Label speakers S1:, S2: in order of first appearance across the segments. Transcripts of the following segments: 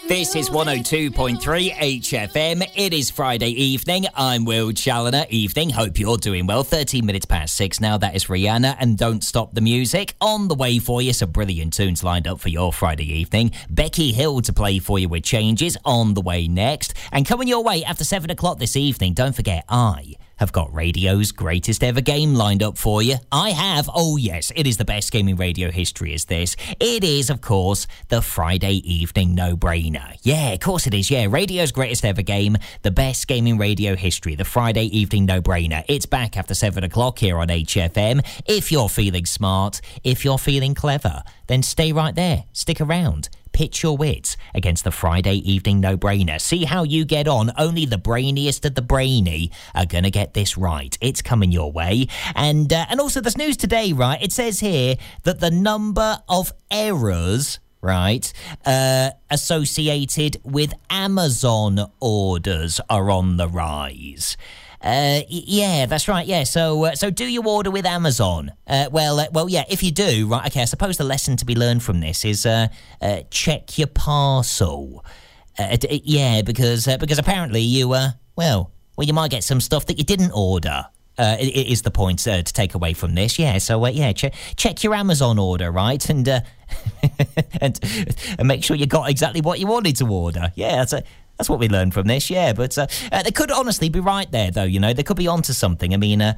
S1: This is 102.3 HFM. It is Friday evening. I'm Will Challoner. Evening. Hope you're doing well. 13 minutes past 6 now. That is Rihanna and Don't Stop the Music. On the way for you. Some brilliant tunes lined up for your Friday evening. Becky Hill to play for you with Changes on the way next. And coming your way after 7 o'clock this evening, don't forget, I have got radio's greatest ever game lined up for you. I have. Oh, yes. It is the best game in radio history, is this. It is, of course, the Friday evening no-brainer. Yeah, of course it is. Yeah, radio's greatest ever game, the best game in radio history, the Friday evening no-brainer. It's back after 7 o'clock here on HFM. If you're feeling smart, if you're feeling clever, then stay right there. Stick around. Pitch your wits against the Friday evening no-brainer. See how you get on. Only the brainiest of the brainy are going to get this right. It's coming your way. And also there's news today, right? It says here that the number of errors, right, associated with Amazon orders are on the rise. Yeah, that's right. Yeah, so do you order with Amazon? Well, yeah. If you do, right? Okay. I suppose the lesson to be learned from this is check your parcel. Yeah, because apparently you you might get some stuff that you didn't order. It is the point to take away from this. Yeah. So yeah, check your Amazon order, right? And and make sure you got exactly what you wanted to order. Yeah, that's what we learned from this, yeah. But they could honestly be right there, though. You know, they could be onto something. I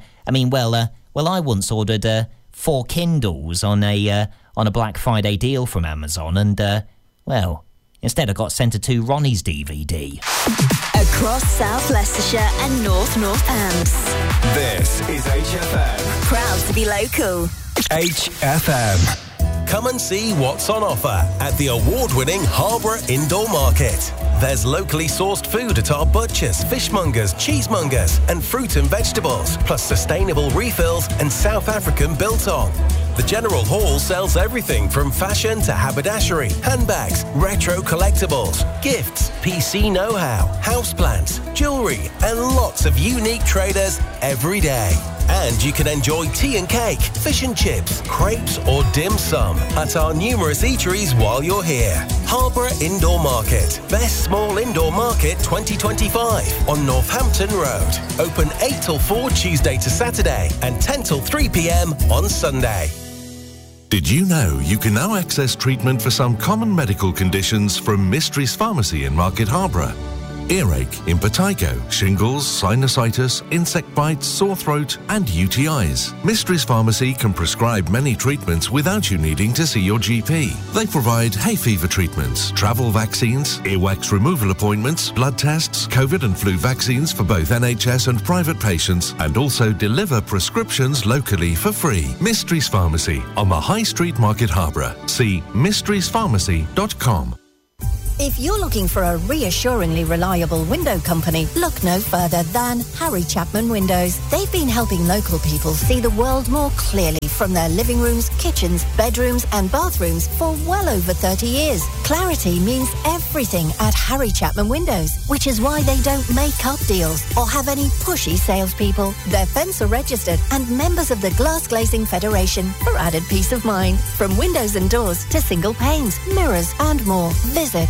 S1: once ordered 4 Kindles on a Black Friday deal from Amazon, and instead I got sent a 2 Ronnie's DVD.
S2: Across South Leicestershire and North Northants.
S3: This is HFM.
S2: Proud to be local.
S3: HFM. Come and see what's on offer at the award-winning Harborough Indoor Market. There's locally sourced food at our butchers, fishmongers, cheesemongers and fruit and vegetables, plus sustainable refills and South African biltong. The General Hall sells everything from fashion to haberdashery, handbags, retro collectibles, gifts, PC know-how, houseplants, jewellery and lots of unique traders every day. And you can enjoy tea and cake, fish and chips, crepes or dim sum at our numerous eateries while you're here. Harborough Indoor Market. Best Small Indoor Market 2025 on Northampton Road. Open 8 till 4 Tuesday to Saturday and 10 till 3 p.m. on Sunday.
S4: Did you know you can now access treatment for some common medical conditions from Mysteries Pharmacy in Market Harborough? Earache, impetigo, shingles, sinusitis, insect bites, sore throat and UTIs. Mysteries Pharmacy can prescribe many treatments without you needing to see your GP. They provide hay fever treatments, travel vaccines, earwax removal appointments, blood tests, COVID and flu vaccines for both NHS and private patients, and also deliver prescriptions locally for free. Mysteries Pharmacy on the High Street, Market Harborough. See mysteriespharmacy.com.
S5: If you're looking for a reassuringly reliable window company, look no further than Harry Chapman Windows. They've been helping local people see the world more clearly from their living rooms, kitchens, bedrooms and bathrooms for well over 30 years. Clarity means everything at Harry Chapman Windows, which is why they don't make up deals or have any pushy salespeople. They're Fencer registered and members of the Glass Glazing Federation for added peace of mind. From windows and doors to single panes, mirrors and more. Visit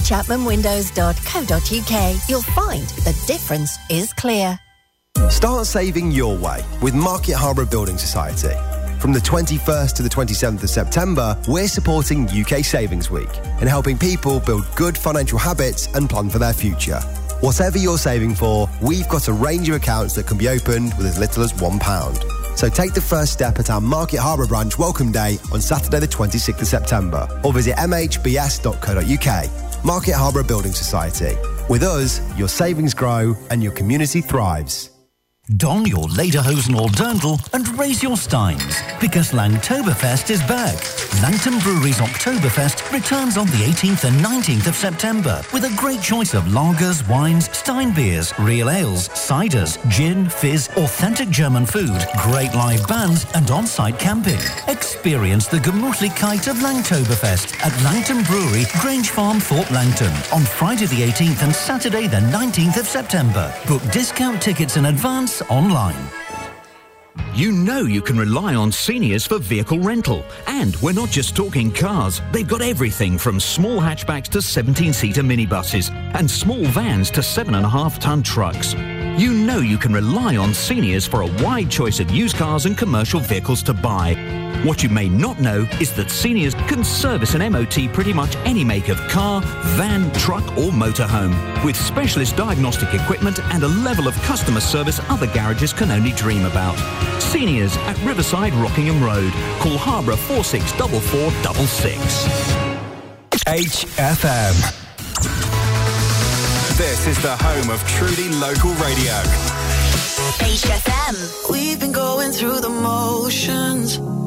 S5: harrychapmanwindows.co.uk. You'll find the difference is clear.
S6: Start saving your way with Market Harborough Building Society. From the 21st to the 27th of September, we're supporting UK Savings Week and helping people build good financial habits and plan for their future. Whatever you're saving for, we've got a range of accounts that can be opened with as little as £1. So take the first step at our Market Harborough branch welcome day on Saturday the 26th of September or visit mhbs.co.uk. Market Harborough Building Society. With us, your savings grow and your community thrives.
S7: Don your lederhosen or dirndl and raise your steins, because Langtoberfest is back. Langton Brewery's Oktoberfest returns on the 18th and 19th of September with a great choice of lagers, wines, Stein beers, real ales, ciders, gin, fizz, authentic German food, great live bands and on-site camping. Experience the Gemütlichkeit of Langtoberfest at Langton Brewery, Grange Farm, Thorpe Langton on Friday the 18th and Saturday the 19th of September. Book discount tickets in advance online.
S8: You know you can rely on Seniors for vehicle rental. And we're not just talking cars. They've got everything from small hatchbacks to 17-seater minibuses and small vans to 7.5-ton trucks. You know you can rely on Seniors for a wide choice of used cars and commercial vehicles to buy. What you may not know is that Seniors can service an MOT pretty much any make of car, van, truck or motorhome, with specialist diagnostic equipment and a level of customer service other garages can only dream about. Seniors at Riverside Rockingham Road. Call Harborough 464466.
S3: HFM. This is the home of truly local radio.
S2: HFM.
S9: We've been going through the motions,